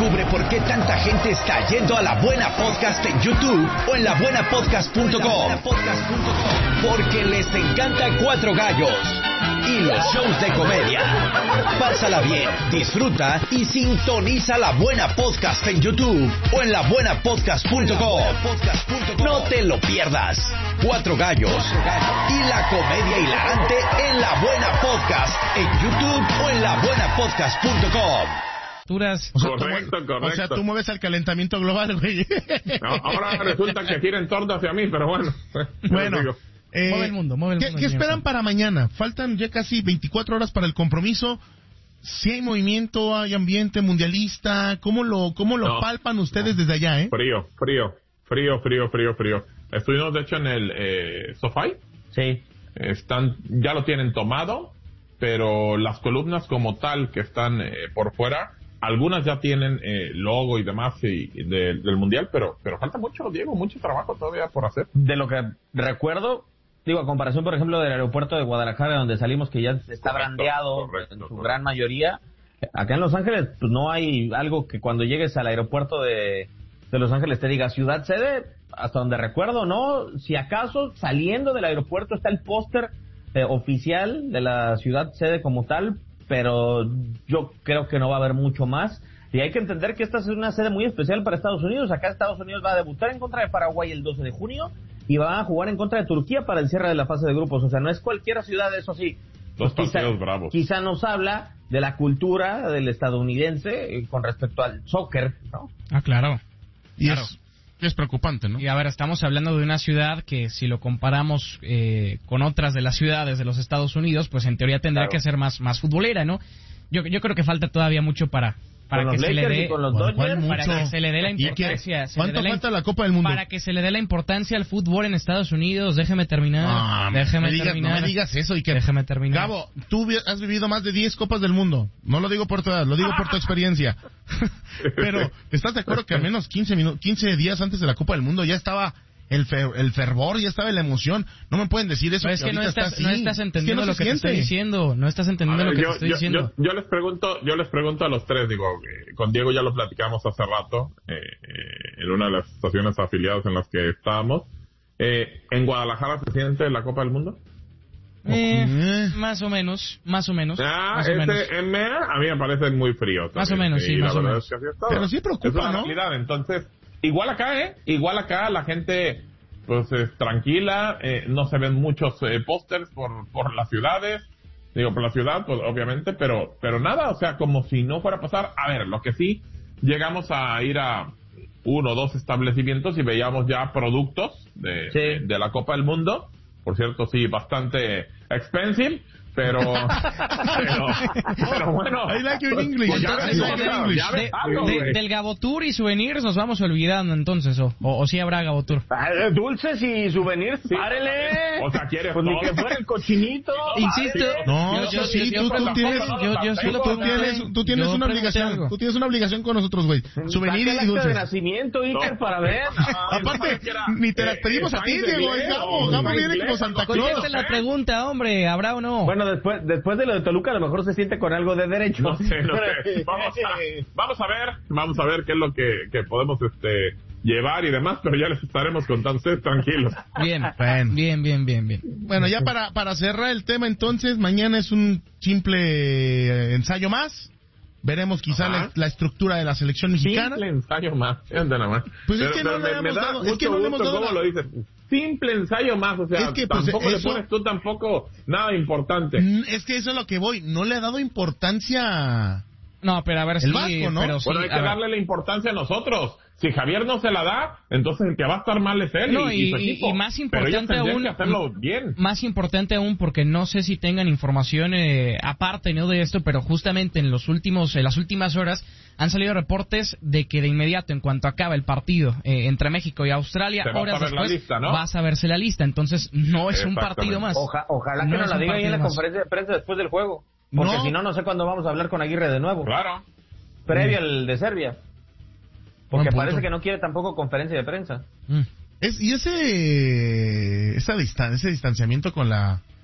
Descubre por qué tanta gente está yendo a La Buena Podcast en YouTube o en labuenapodcast.com. Porque les encanta Cuatro Gallos y los shows de comedia. Pásala bien, disfruta y sintoniza La Buena Podcast en YouTube o en labuenapodcast.com. No te lo pierdas. Cuatro Gallos y la comedia hilarante en La Buena Podcast en YouTube o en labuenapodcast.com. Correcto. O sea, tú mueves al calentamiento global, güey. No, ahora resulta que giren torno hacia mí, pero bueno. Bueno, mueve el mundo. ¿Qué esperan para mañana? Faltan ya casi 24 horas para el compromiso. Si hay movimiento, hay ambiente mundialista, ¿cómo lo palpan ustedes desde allá, Frío. Estuvimos, de hecho, en el SoFi. Sí. Ya lo tienen tomado, pero las columnas como tal que están por fuera, algunas ya tienen logo y demás del mundial, pero falta mucho, Diego, mucho trabajo todavía por hacer. De lo que recuerdo, a comparación, por ejemplo, del aeropuerto de Guadalajara, donde salimos, que ya está brandeado en su gran mayoría. Acá en Los Ángeles, pues no hay algo que cuando llegues al aeropuerto de Los Ángeles te diga ciudad sede, hasta donde recuerdo, ¿no? Si acaso, saliendo del aeropuerto está el póster oficial de la ciudad sede como tal, pero yo creo que no va a haber mucho más. Y hay que entender que esta es una sede muy especial para Estados Unidos. Acá Estados Unidos va a debutar en contra de Paraguay el 12 de junio y va a jugar en contra de Turquía para el cierre de la fase de grupos. O sea, no es cualquier ciudad, eso sí. Dos partidos bravos. Quizá nos habla de la cultura del estadounidense con respecto al soccer, ¿no? Ah, claro. Y es preocupante, ¿no? Y a ver, estamos hablando de una ciudad que si lo comparamos con otras de las ciudades de los Estados Unidos, pues en teoría tendrá que ser más futbolera, ¿no? Yo creo que falta todavía mucho para que se le dé para que se le dé la importancia. ¿Cuánto falta la Copa del Mundo? Para que se le dé la importancia al fútbol en Estados Unidos. Déjeme terminar. No me digas eso. Déjeme terminar. Gabo, tú has vivido más de 10 Copas del Mundo. No lo digo por tu edad, lo digo por tu experiencia. Pero, ¿estás de acuerdo que al menos 15 días antes de la Copa del Mundo ya estaba el fervor, ya estaba la emoción? No me pueden decir eso. Pero es que no estás entendiendo lo que te estoy diciendo. No estás entendiendo lo que te estoy diciendo. Yo les pregunto a los tres, con Diego ya lo platicamos hace rato, en una de las estaciones afiliadas en las que estábamos. ¿En Guadalajara se siente la Copa del Mundo? Más o menos. A mí me parece muy frío también. Más o menos, sí, más o menos. Pero sí preocupa, es una ¿no? realidad, entonces, igual acá la gente pues es tranquila, no se ven muchos pósters por las ciudades, por la ciudad, pues obviamente, pero nada, o sea, como si no fuera a pasar. A ver, lo que sí, llegamos a ir a 1 o 2 establecimientos y veíamos ya productos de la Copa del Mundo. Por cierto, sí, bastante expensive, pero bueno. I like your English. Del Gabotur y souvenirs nos vamos olvidando entonces, o sí habrá Gabotur. Dulces y souvenirs, sí. ¡Párele! O sea, ¿quieres pues ni que fuera el cochinito? Insisto. No, tú tienes una obligación. Tú tienes una obligación con nosotros, güey. Souvenir y dulces. de nacimiento, Iker, para ver. Aparte, ni te las pedimos a ti, Diego. Gabo viene como Santa Claus. Conteste la pregunta, hombre, ¿habrá o no? Bueno, después de lo de Toluca, a lo mejor se siente con algo de derecho. No sé. Vamos a ver qué es lo que podemos llevar y demás, pero ya les estaremos contando, ustedes tranquilos. Bien. Bueno, ya para cerrar el tema, entonces, mañana es un simple ensayo más. Veremos quizá la estructura de la selección mexicana. Simple ensayo más. Pues es que no le hemos dado. ¿Cómo lo dices? Simple ensayo más, o sea, es que, pues, tampoco le pones tú tampoco nada importante. Es que eso es lo que voy. No le ha dado importancia. No, pero a ver, el Vasco, ¿no? Pero sí, bueno, hay que darle la importancia a nosotros. Si Javier no se la da, entonces el que va a estar mal es él y su equipo. Y más importante aún, que hacerlo bien. Más importante aún, porque no sé si tengan información aparte, ¿no?, de esto, pero justamente en las últimas horas han salido reportes de que de inmediato, en cuanto acaba el partido entre México y Australia, horas después vas a verse la lista. Entonces no es un partido más. Ojalá que nos la diga ahí en la conferencia de prensa después del juego. Porque si no sé cuándo vamos a hablar con Aguirre de nuevo. Claro. Previo al de Serbia. Porque parece que no quiere tampoco conferencia de prensa. Ese distanciamiento con la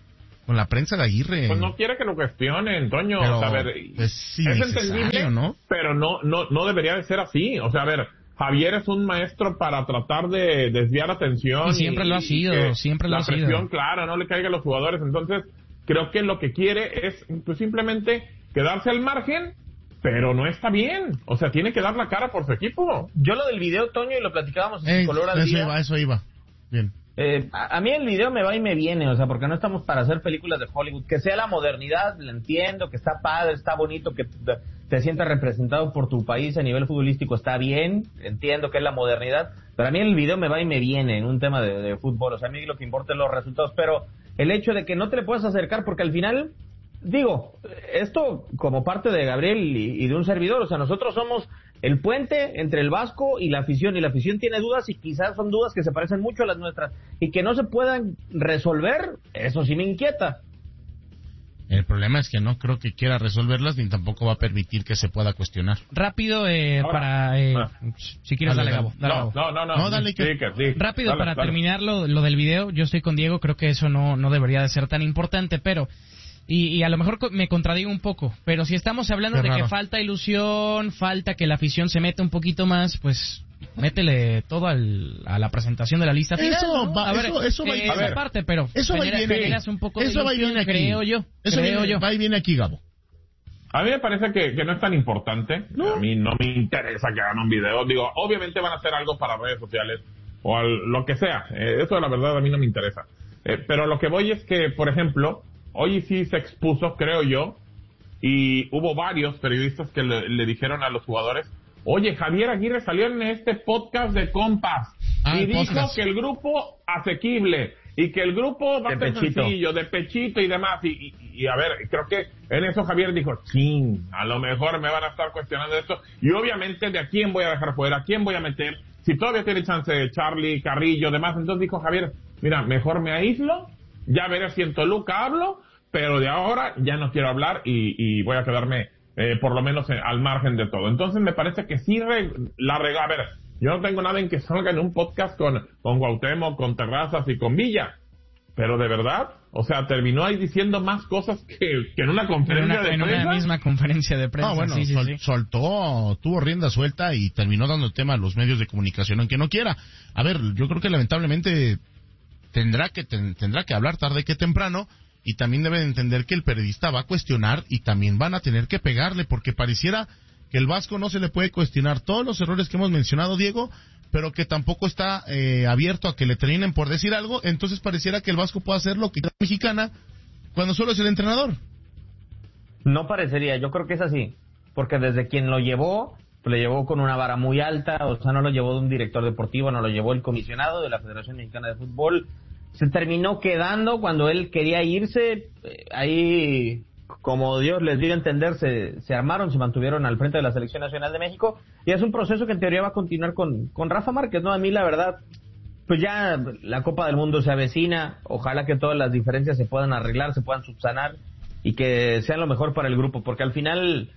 con la prensa de Aguirre. Pues no quiere que lo cuestionen, Toño. Pero, o sea, a ver, es entendible, ¿no? pero no debería de ser así. O sea, a ver, Javier es un maestro para tratar de desviar atención. Y siempre lo ha sido, siempre lo ha sido. La presión, claro, no le caiga a los jugadores. Entonces, creo que lo que quiere es pues simplemente quedarse al margen, pero no está bien. O sea, tiene que dar la cara por su equipo. Yo lo del video, Toño, y lo platicábamos en Color al Día. Eso iba. Bien. A mí el video me va y me viene, o sea, porque no estamos para hacer películas de Hollywood. Que sea la modernidad, la entiendo, que está padre, está bonito, que te sientas representado por tu país a nivel futbolístico, está bien, entiendo que es la modernidad, pero a mí el video me va y me viene en un tema de fútbol, o sea, a mí lo que importa es los resultados, pero el hecho de que no te le puedas acercar, porque al final, digo, esto como parte de Gabriel y de un servidor, o sea, nosotros somos el puente entre el Vasco y la afición tiene dudas y quizás son dudas que se parecen mucho a las nuestras y que no se puedan resolver, eso sí me inquieta. El problema es que no creo que quiera resolverlas ni tampoco va a permitir que se pueda cuestionar. Rápido, si quieres dale, Gabo. No, dale. Rápido, para terminar lo del video, yo estoy con Diego, creo que eso no debería de ser tan importante, pero... Y a lo mejor me contradigo un poco, pero si estamos hablando de que falta ilusión, falta que la afición se meta un poquito más, pues métele todo a la presentación de la lista final. Eso va esa parte, pero eso generas un poco de ilusión, creo yo. Va y viene aquí, Gabo. A mí me parece que no es tan importante. ¿No? A mí no me interesa que hagan un video. Digo, obviamente van a hacer algo para redes sociales o lo que sea. Eso la verdad a mí no me interesa. Pero lo que voy es que, por ejemplo, hoy sí se expuso, creo yo, y hubo varios periodistas que le dijeron a los jugadores, oye, Javier Aguirre salió en este podcast de compas y dijo que el grupo asequible y que el grupo va a ser sencillo, de pechito y demás. Y a ver, creo que en eso Javier dijo, a lo mejor me van a estar cuestionando esto. Y obviamente, ¿de a quién voy a dejar fuera? ¿A quién voy a meter? Si todavía tiene chance de Charlie, Carrillo, demás. Entonces dijo Javier, mira, mejor me aíslo, ya veré si en Toluca hablo, pero de ahora ya no quiero hablar y voy a quedarme por lo menos al margen de todo. Entonces me parece que sí la regó. A ver, yo no tengo nada en que salga en un podcast con Cuauhtémoc, con Terrazas y con Villa, pero de verdad, o sea, terminó ahí diciendo más cosas que en una conferencia de prensa. En una misma conferencia de prensa. Soltó, tuvo rienda suelta y terminó dando el tema a los medios de comunicación, aunque no quiera. A ver, yo creo que lamentablemente tendrá que hablar tarde que temprano. Y también deben entender que el periodista va a cuestionar y también van a tener que pegarle, porque pareciera que el Vasco no se le puede cuestionar todos los errores que hemos mencionado, Diego, pero que tampoco está abierto a que le terminen por decir algo. Entonces pareciera que el Vasco puede hacer lo que la mexicana cuando solo es el entrenador. No parecería, yo creo que es así, porque desde quien lo llevó, pues le llevó con una vara muy alta, o sea, no lo llevó de un director deportivo, no lo llevó el comisionado de la Federación Mexicana de Fútbol. Se terminó quedando cuando él quería irse, ahí, como Dios les dio a entender, se armaron, se mantuvieron al frente de la Selección Nacional de México, y es un proceso que en teoría va a continuar con Rafa Márquez, ¿no? A mí la verdad, pues ya la Copa del Mundo se avecina, ojalá que todas las diferencias se puedan arreglar, se puedan subsanar, y que sean lo mejor para el grupo, porque al final...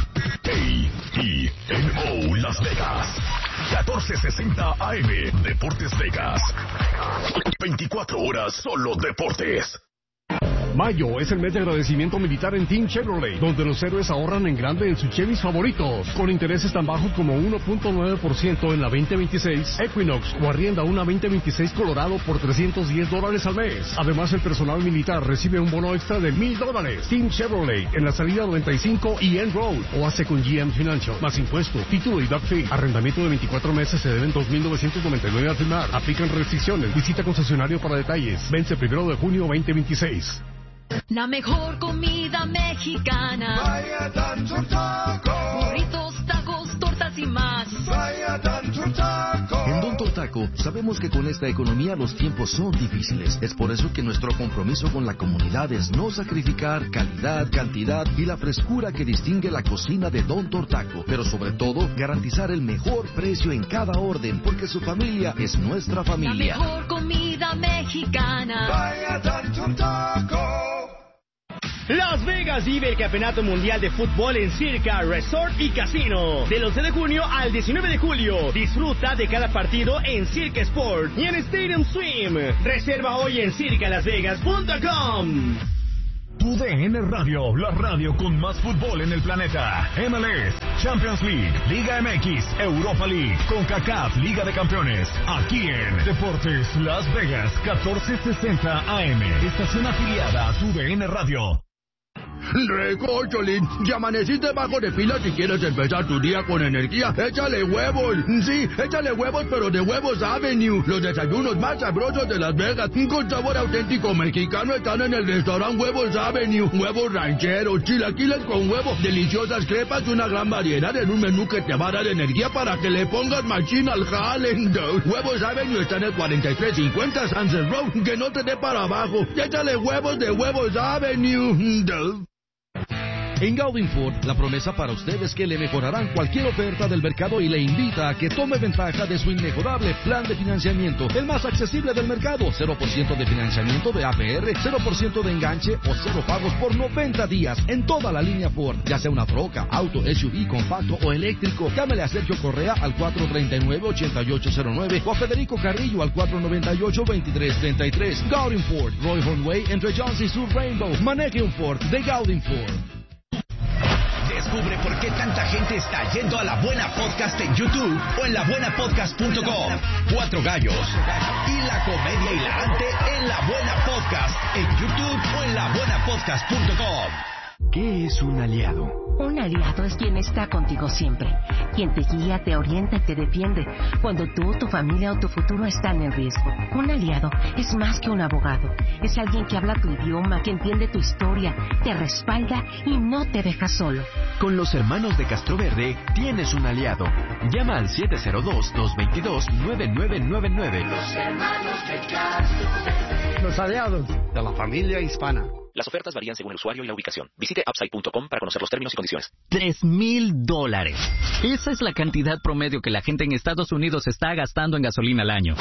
KENO Las Vegas 1460 AM Deportes Vegas 24 horas solo deportes. Mayo es el mes de agradecimiento militar en Team Chevrolet, donde los héroes ahorran en grande en sus Chevys favoritos, con intereses tan bajos como 1.9% en la 2026 Equinox o arrienda una 2026 Colorado por $310 al mes. Además, el personal militar recibe un bono extra de $1,000. Team Chevrolet en la salida 95 y End Road, o hace con GM Financial, más impuesto, título y doc fee. Arrendamiento de 24 meses se deben $2,999 al firmar. Aplican restricciones. Visita concesionario para detalles. Vence 1 de junio 2026. La mejor comida mexicana. Vaya Tanto Taco. Burritos, tacos, tortas y más. Vaya Tanto Taco. En Don Taco sabemos que con esta economía los tiempos son difíciles. Es por eso que nuestro compromiso con la comunidad es no sacrificar calidad, cantidad y la frescura que distingue la cocina de Don Taco. Pero sobre todo, garantizar el mejor precio en cada orden, porque su familia es nuestra familia. La mejor comida mexicana. Vaya Tanto Taco. Las Vegas vive el Campeonato Mundial de Fútbol en Circa Resort y Casino. Del 11 de junio al 19 de julio. Disfruta de cada partido en Circa Sport y en Stadium Swim. Reserva hoy en circalasvegas.com. Tu DN Radio, la radio con más fútbol en el planeta. MLS, Champions League, Liga MX, Europa League, CONCACAF, Liga de Campeones. Aquí en Deportes Las Vegas, 1460 AM. Estación afiliada a Tu DN Radio. Recocholín, ya amaneciste bajo de pila si quieres empezar tu día con energía. Échale huevos, sí, échale huevos, pero de Huevos Avenue. Los desayunos más sabrosos de Las Vegas, con sabor auténtico mexicano, están en el restaurante Huevos Avenue. Huevos rancheros, chilaquiles con huevo, deliciosas crepas y una gran variedad en un menú que te va a dar energía para que le pongas machín al jale. Huevos Avenue está en el 4350 Sunset Road, que no te dé para abajo. Échale huevos de Huevos Avenue. En Gaudin Ford, la promesa para usted es que le mejorarán cualquier oferta del mercado y le invita a que tome ventaja de su inmejorable plan de financiamiento, el más accesible del mercado. 0% de financiamiento de APR, 0% de enganche o 0 pagos por 90 días en toda la línea Ford, ya sea una troca, auto, SUV, compacto o eléctrico. Llámele a Sergio Correa al 439-8809 o a Federico Carrillo al 498-2333. Gaudin Ford, Roy Hornway, entre Jones y Sur Rainbow. Maneje un Ford de Gaudin Ford. Descubre por qué tanta gente está yendo a La Buena Podcast en YouTube o en labuenapodcast.com. 4 gallos y la comedia hilarante en La Buena Podcast en YouTube o en labuenapodcast.com. ¿Qué es un aliado? Un aliado es quien está contigo siempre, quien te guía, te orienta y te defiende cuando tú, tu familia o tu futuro están en riesgo. Un aliado es más que un abogado, es alguien que habla tu idioma, que entiende tu historia, te respalda y no te deja solo. Con los hermanos de Castroverde tienes un aliado. Llama al 702-222-9999. Los hermanos de Castroverde. Los aliados de la familia hispana. Las ofertas varían según el usuario y la ubicación. Visite upside.com para conocer los términos y condiciones. $3,000. Esa es la cantidad promedio que la gente en Estados Unidos está gastando en gasolina al año.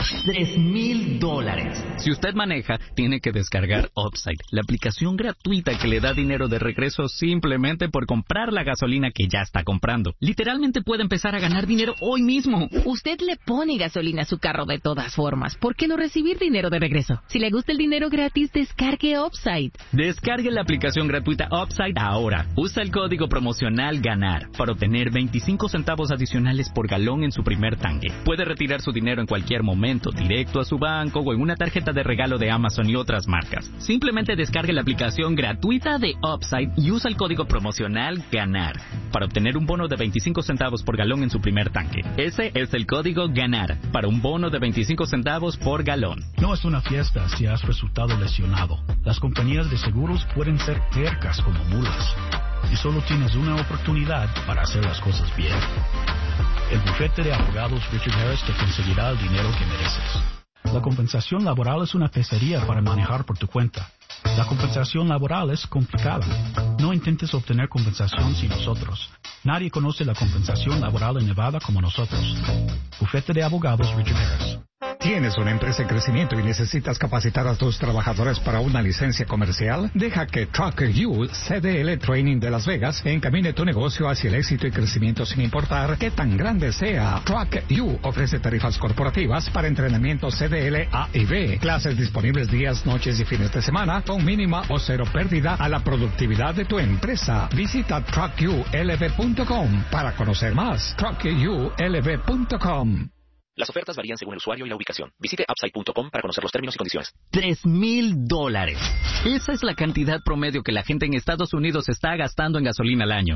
$3,000. Si usted maneja, tiene que descargar Upside, la aplicación gratuita que le da dinero de regreso simplemente por comprar la gasolina que ya está comprando. Literalmente puede empezar a ganar dinero hoy mismo. Usted le pone gasolina a su carro de todas formas. ¿Por qué no recibir dinero de regreso? Si le gusta el dinero gratis, descargue Upside. Descargue la aplicación gratuita Upside ahora. Usa el código promocional GANAR para obtener 25 centavos adicionales por galón en su primer tanque. Puede retirar su dinero en cualquier momento, directo a su banco o en una tarjeta de regalo de Amazon y otras marcas. Simplemente descargue la aplicación gratuita de Upside y usa el código promocional GANAR para obtener un bono de 25 centavos por galón en su primer tanque. Ese es el código GANAR para un bono de 25 centavos por galón. No es una fiesta si has resultado lesionado. Las compañías de seguros pueden ser tercas como mulas y solo tienes una oportunidad para hacer las cosas bien. El bufete de abogados Richard Harris te conseguirá el dinero que mereces. La compensación laboral es una pesadilla para manejar por tu cuenta. La compensación laboral es complicada. No intentes obtener compensación sin nosotros. Nadie conoce la compensación laboral en Nevada como nosotros. Bufete de abogados Richard Harris. ¿Tienes una empresa en crecimiento y necesitas capacitar a tus trabajadores para una licencia comercial? Deja que Trucker U, CDL Training de Las Vegas, encamine tu negocio hacia el éxito y crecimiento sin importar qué tan grande sea. Trucker U ofrece tarifas corporativas para entrenamiento CDL A y B, clases disponibles días, noches y fines de semana, con mínima o cero pérdida a la productividad de tu empresa. Visita truckulv.com para conocer más. truckulv.com. Las ofertas varían según el usuario y la ubicación. Visite upside.com para conocer los términos y condiciones. $3,000. Esa es la cantidad promedio que la gente en Estados Unidos está gastando en gasolina al año.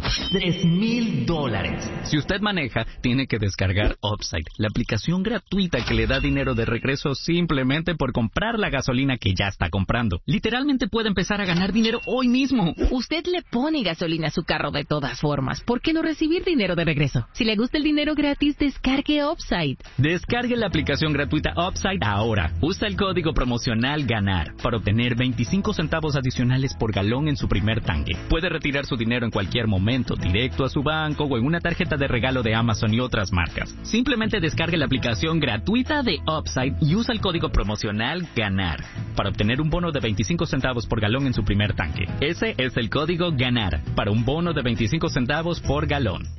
$3,000. Si usted maneja, tiene que descargar Upside, la aplicación gratuita que le da dinero de regreso simplemente por comprar la gasolina que ya está comprando. Literalmente puede empezar a ganar dinero hoy mismo. Usted le pone gasolina a su carro de todas formas. ¿Por qué no recibir dinero de regreso? Si le gusta el dinero gratis, descargue Upside. Descargue la aplicación gratuita Upside ahora. Usa el código promocional GANAR para obtener 25 centavos adicionales por galón en su primer tanque. Puede retirar su dinero en cualquier momento, directo a su banco o en una tarjeta de regalo de Amazon y otras marcas. Simplemente descargue la aplicación gratuita de Upside y usa el código promocional GANAR para obtener un bono de 25 centavos por galón en su primer tanque. Ese es el código GANAR para un bono de 25 centavos por galón.